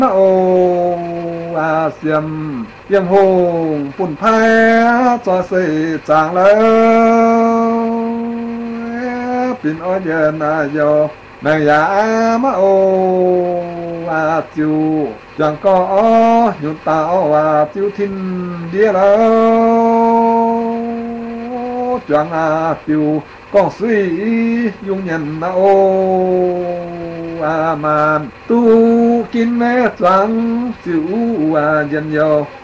ô xiêm yếm hùng phun phai cho xây chàng lâu pin ô yên yo nàng ya ô chiu chẳng có nhụt tao chiu thiên địa lâu chẳng chiu con suy dung nhân ô man tu kinh mẹ chẳng chịu dân yo